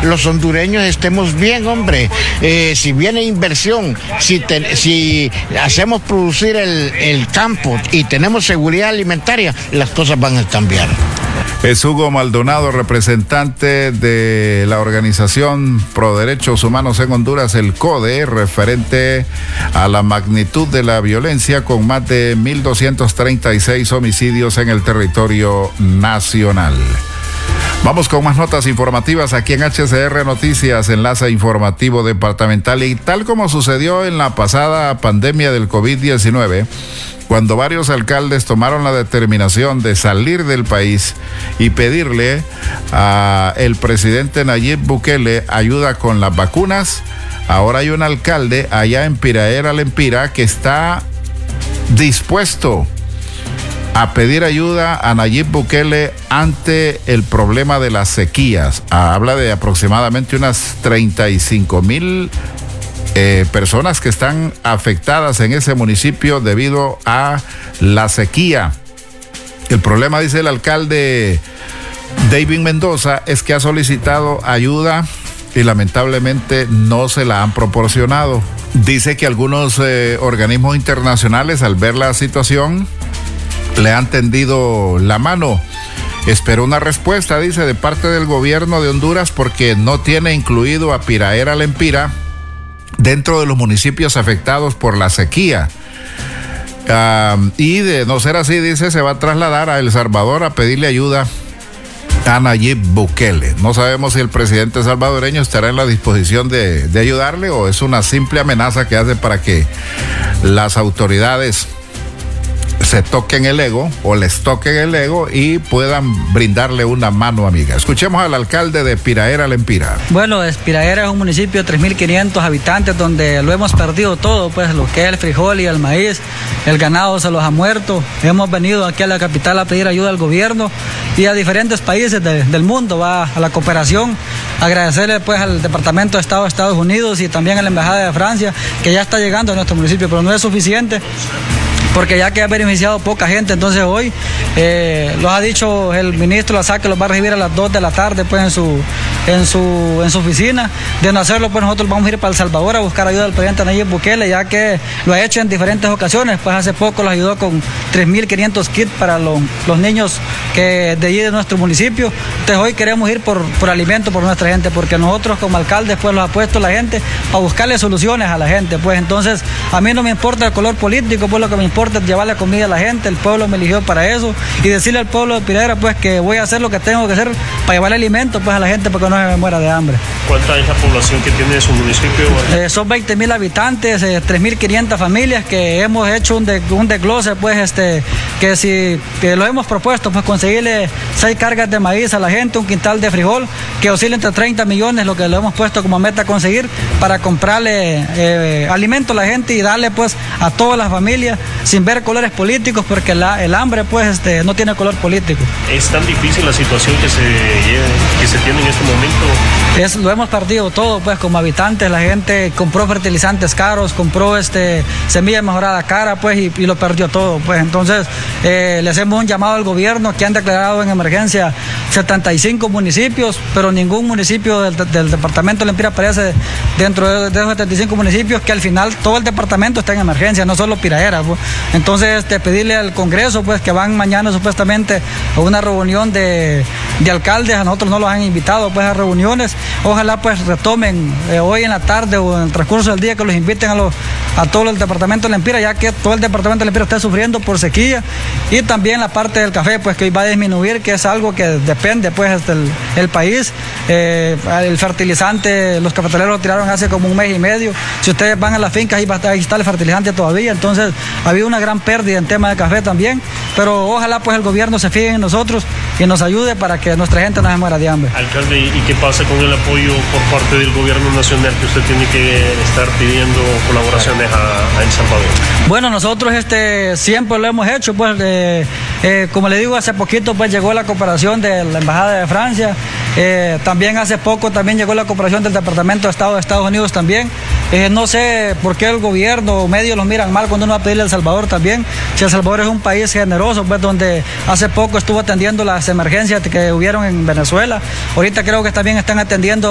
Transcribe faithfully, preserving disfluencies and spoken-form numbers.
los hondureños estemos bien, hombre. Eh, si viene inversión, si, te, si hacemos producir el, el campo y tenemos seguridad alimentaria, las cosas van a cambiar. Es Hugo Maldonado, representante de la organización Pro Derechos Humanos en Honduras, el CODE, referente a la magnitud de la violencia con más de mil doscientos treinta y seis homicidios en el territorio nacional. Vamos con más notas informativas aquí en H C R Noticias, enlace informativo departamental. Y tal como sucedió en la pasada pandemia del COVID diecinueve, cuando varios alcaldes tomaron la determinación de salir del país y pedirle al presidente Nayib Bukele ayuda con las vacunas, ahora hay un alcalde allá en Piraera Lempira que está dispuesto a pedir ayuda a Nayib Bukele ante el problema de las sequías. Habla de aproximadamente unas treinta y cinco mil Eh, personas que están afectadas en ese municipio debido a la sequía. El problema, dice el alcalde David Mendoza, es que ha solicitado ayuda y lamentablemente no se la han proporcionado. Dice que algunos eh, organismos internacionales, al ver la situación, le han tendido la mano. Espero una respuesta, dice, de parte del gobierno de Honduras porque no tiene incluido a Piraera Lempira dentro de los municipios afectados por la sequía. Uh, y de no ser así, dice, se va a trasladar a El Salvador a pedirle ayuda a Nayib Bukele. No sabemos si el presidente salvadoreño estará en la disposición de, de ayudarle o es una simple amenaza que hace para que las autoridades se toquen el ego o les toquen el ego y puedan brindarle una mano amiga. Escuchemos al alcalde de Piraera Lempira. Bueno, Piraera es un municipio de tres mil quinientos habitantes donde lo hemos perdido todo, pues lo que es el frijol y el maíz, el ganado se los ha muerto. Hemos venido aquí a la capital a pedir ayuda al gobierno y a diferentes países de, del mundo, va a la cooperación. Agradecerle pues al Departamento de Estado de Estados Unidos y también a la Embajada de Francia que ya está llegando a nuestro municipio, pero no es suficiente, porque ya que ha beneficiado poca gente. Entonces hoy eh, los ha dicho el ministro Lazar que los va a recibir a las dos de la tarde pues en su en su en su oficina. De no hacerlo, pues nosotros vamos a ir para El Salvador a buscar ayuda del presidente Nayib Bukele, ya que lo ha hecho en diferentes ocasiones. Pues hace poco los ayudó con tres mil quinientos kits para los, los niños que de allí de nuestro municipio. Entonces hoy queremos ir por, por alimento por nuestra gente, porque nosotros como alcaldes pues los ha puesto la gente a buscarle soluciones a la gente. Pues entonces a mí no me importa el color político, pues lo que me importa llevarle comida a la gente. El pueblo me eligió para eso y decirle al pueblo de Piraera pues que voy a hacer lo que tengo que hacer para llevarle alimento pues a la gente para que no se me muera de hambre. ¿Cuánta es la población que tiene su municipio? Eh, son veinte mil habitantes, eh, tres mil quinientas familias que hemos hecho un, de, un desglose pues este que si que lo hemos propuesto pues conseguirle seis cargas de maíz a la gente, un quintal de frijol que oscila entre treinta millones, lo que lo hemos puesto como meta conseguir para comprarle eh, alimento a la gente y darle pues a todas las familias sin ver colores políticos, porque la, el hambre pues este, no tiene color político. ¿Es tan difícil la situación que se, que se tiene en este momento? Es, lo hemos perdido todo pues como habitantes. La gente compró fertilizantes caros, compró este, semilla mejorada cara pues y, y lo perdió todo pues. Entonces eh, le hacemos un llamado al gobierno que han declarado en emergencia setenta y cinco municipios, pero ningún municipio del, del departamento de Lempira aparece dentro de, de esos setenta y cinco municipios, que al final todo el departamento está en emergencia, no solo Piraera pues. Entonces este, pedirle al Congreso pues que van mañana supuestamente a una reunión de, de alcaldes, a nosotros no los han invitado pues a reuniones, ojalá pues retomen eh, hoy en la tarde o en el transcurso del día que los inviten a los a todo el departamento de Lempira, ya que todo el departamento de Lempira está sufriendo por sequía, y también la parte del café pues que hoy va a disminuir, que es algo que depende pues del el país. Eh, el fertilizante los cafetaleros lo tiraron hace como un mes y medio, si ustedes van a las fincas ahí, va a estar, ahí está el fertilizante todavía, entonces ha habido una gran pérdida en tema de café también, pero ojalá pues el gobierno se fije en nosotros y nos ayude para que nuestra gente no se muera de hambre. Alcalde, ¿y qué pasa con el apoyo por parte del gobierno nacional que usted tiene que estar pidiendo colaboraciones a, a El Salvador? Bueno, nosotros este siempre lo hemos hecho, pues eh, eh, como le digo, hace poquito pues llegó la cooperación de la Embajada de Francia, eh, también hace poco también llegó la cooperación del Departamento de Estado de Estados Unidos también. Eh, no sé por qué el gobierno o medios los miran mal cuando uno va a pedirle a El Salvador también. Si El Salvador es un país generoso, pues donde hace poco estuvo atendiendo las emergencias que hubieron en Venezuela, ahorita creo que también están atendiendo